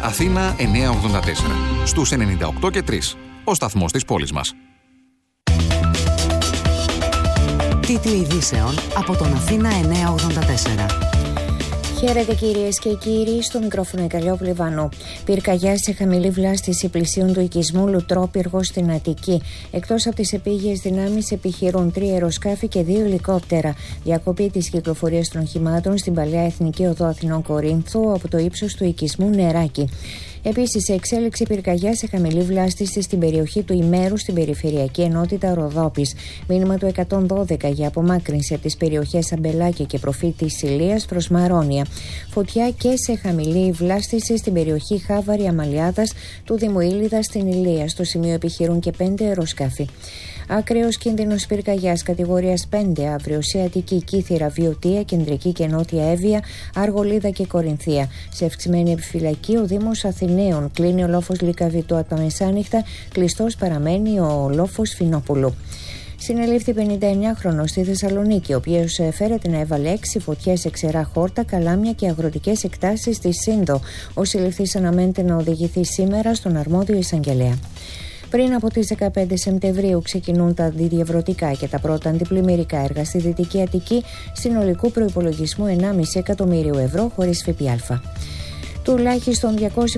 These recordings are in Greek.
Αθήνα 984. Στους 98 και 3. Ο σταθμός της πόλης μας. Τίτλοι ειδήσεων από τον Αθήνα 984. Χαίρετε κυρίες και κύριοι, στο μικρόφωνο η Καλλιόπουλη Βανού. Πυρκαγιά σε χαμηλή βλάστηση πλησίων του οικισμού Λουτρόπυργο στην Αττική. Εκτός από τις επίγειες δυνάμεις επιχειρούν 3 αεροσκάφη και 2 ελικόπτερα. Διακοπή της κυκλοφορίας των οχημάτων στην παλαιά Εθνική Οδό Αθηνών Κορίνθου από το ύψος του οικισμού Νεράκι. Επίσης, σε εξέλιξη πυρκαγιά σε χαμηλή βλάστηση στην περιοχή του Ημέρου στην περιφερειακή ενότητα Ροδόπης. Μήνυμα του 112 για απομάκρυνση από τις περιοχές Αμπελάκια και Προφήτης Ηλίας προς Μαρόνια. Φωτιά και σε χαμηλή βλάστηση στην περιοχή Χάβαρη Αμαλιάδας του Δήμου Ήλιδα στην Ηλία. Στο σημείο επιχειρούν και 5 αεροσκάφη. Ακραίος κίνδυνος πυρκαγιάς κατηγορίας 5 αύριο σε Αττική, Κύθυρα, Βιωτία, Κεντρική και Νότια Εύβοια, Αργολίδα και Κορινθία. Σε ευξημένη επιφυλακή ο Δήμος Αθηναίων. Κλείνει ο λόφος Λυκαβητού από τα μεσάνυχτα, κλειστός παραμένει ο λόφος Φινόπουλου. Συνελήφθη 59χρονος στη Θεσσαλονίκη, ο οποίος φέρεται να έβαλε 6 φωτιές σε ξερά χόρτα, καλάμια και αγροτικές εκτάσεις στη Σύνδο. Ο συλληφθής αναμένεται να οδηγηθεί σήμερα στον αρμόδιο εισαγγελέα. Πριν από τις 15 Σεπτεμβρίου ξεκινούν τα αντιδιαβρωτικά και τα πρώτα αντιπλημμυρικά έργα στη Δυτική Αττική, συνολικού προϋπολογισμού 1,5 εκατομμύριο ευρώ χωρίς ΦΠΑ. Τουλάχιστον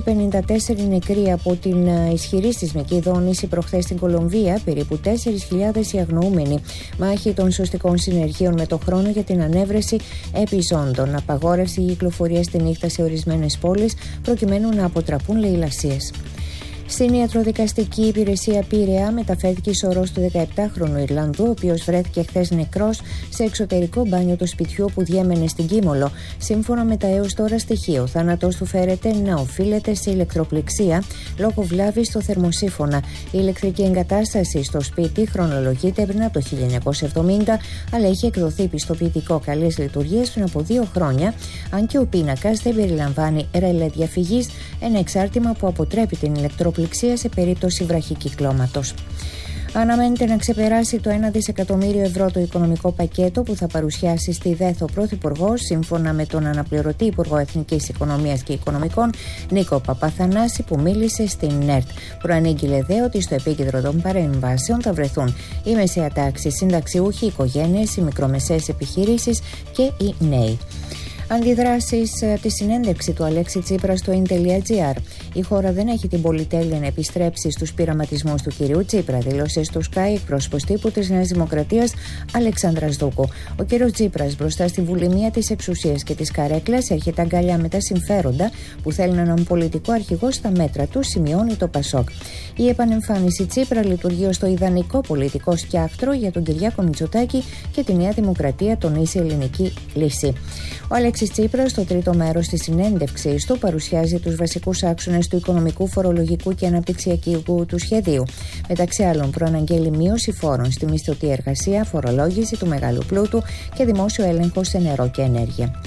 254 νεκροί από την ισχυρή σεισμική δόνηση προχθές στην Κολομβία, περίπου 4.000 οι αγνοούμενοι. Μάχη των σωστικών συνεργείων με το χρόνο για την ανέβρεση επιζώντων. Απαγόρευση κυκλοφορία τη νύχτα σε ορισμένες πόλεις προκειμένου να αποτραπούν λαιλασίες. Στην ιατροδικαστική υπηρεσία Πειραιά μεταφέρθηκε η σωρός του 17χρονου Ιρλανδού, ο οποίος βρέθηκε χθες νεκρός σε εξωτερικό μπάνιο του σπιτιού που διέμενε στην Κίμολο. Σύμφωνα με τα έως τώρα στοιχεία, ο θάνατος του φέρεται να οφείλεται σε ηλεκτροπληξία λόγω βλάβης στο θερμοσύφωνα. Η ηλεκτρική εγκατάσταση στο σπίτι χρονολογείται πριν από το 1970, αλλά είχε εκδοθεί πιστοποιητικό καλής λειτουργίας πριν από 2 χρόνια, αν και ο πίνακας δεν περιλαμβάνει ρελέ διαφυγής, ένα εξάρτημα που αποτρέπει την ηλεκτροπληξία σε περίπτωση βραχικυκλώματος. Αναμένεται να ξεπεράσει το 1 δισεκατομμύριο ευρώ το οικονομικό πακέτο που θα παρουσιάσει στη ΔΕΘ ο Πρωθυπουργός, σύμφωνα με τον αναπληρωτή Υπουργό Εθνικής Οικονομίας και Οικονομικών Νίκο Παπαθανάση, που μίλησε στην ΝΕΡΤ. Προανήγγειλε δε ότι στο επίκεντρο των παρεμβάσεων θα βρεθούν η μεσαία τάξη, συνταξιούχοι, οι οικογένειες, οι μικρομεσαίες επιχειρήσεις και οι νέοι. Αντιδράσεις τη συνέντευξη του Αλέξη Τσίπρα στο in.gr. Η χώρα δεν έχει την πολυτέλεια να επιστρέψει στους πειραματισμούς του κυρίου Τσίπρα, δήλωσε στο Sky εκπρόσωπος τύπου της Νέας Δημοκρατίας Αλεξάνδρας Δούκου. Ο κύριος Τσίπρας, μπροστά στη βουλημία της εξουσίας και της καρέκλας, έρχεται αγκαλιά με τα συμφέροντα που θέλουν έναν πολιτικό αρχηγό στα μέτρα του, σημειώνει το Πασόκ. Η επανεμφάνιση Τσίπρα λειτουργεί ως το ιδανικό πολιτικό σκιάχτρο για τον Κυριάκο Μητσοτάκη και τη Νέα Δημοκρατία, τονίζει η ελληνική λύση. Ο Αλέξης Τσίπρας, στο τρίτο μέρος της συνέντευξης του, παρουσιάζει τους βασικούς άξονες του οικονομικού, φορολογικού και αναπτυξιακού του σχεδίου. Μεταξύ άλλων, προαναγγέλει μείωση φόρων στη μισθωτή εργασία, φορολόγηση του μεγάλου πλούτου και δημόσιο έλεγχο σε νερό και ενέργεια.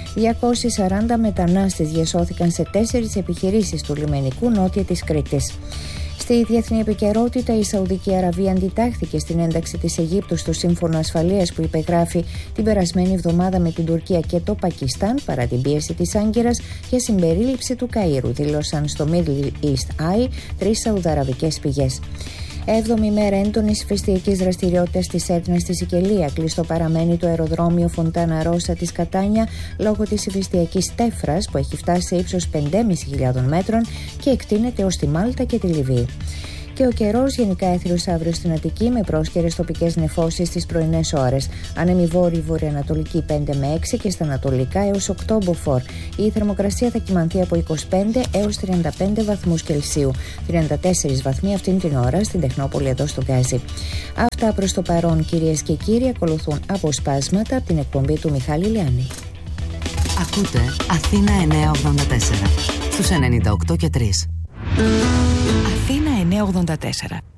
240 μετανάστες διασώθηκαν σε 4 επιχειρήσεις του λιμενικού νότια της Κρήτης. Στη διεθνή επικαιρότητα, η Σαουδική Αραβία αντιτάχθηκε στην ένταξη της Αιγύπτου στο σύμφωνο ασφαλείας που υπεγράφει την περασμένη εβδομάδα με την Τουρκία και το Πακιστάν, παρά την πίεση της Άγκυρας για συμπερίληψη του Καΐρου, δήλωσαν στο Middle East Eye 3 σαουδαραβικές πηγές. 7η μέρα έντονης ηφαιστειακής δραστηριότητας της Έτνας στη Σικελία. Κλειστό παραμένει το αεροδρόμιο Φοντάνα Ρώσα της Κατάνια λόγω της ηφαιστειακής τέφρας που έχει φτάσει σε ύψος 5.500 μέτρων και εκτείνεται ως τη Μάλτα και τη Λιβύη. Και ο καιρός γενικά έθριος αύριο στην Αττική με πρόσκαιρες τοπικές νεφώσεις στις πρωινές ώρες. Άνεμη βόρειο-βορειοανατολική 5 με 6 και στα ανατολικά έως 8 μποφόρ. Η θερμοκρασία θα κυμανθεί από 25 έως 35 βαθμούς Κελσίου. 34 βαθμοί αυτήν την ώρα στην Τεχνόπολη εδώ στο Γκάζι. Αυτά προς το παρόν, κυρίες και κύριοι. Ακολουθούν αποσπάσματα από την εκπομπή του Μιχάλη Λιάννη. Ακούτε Αθήνα 984 στους 98 και 3. Αθήνα 984.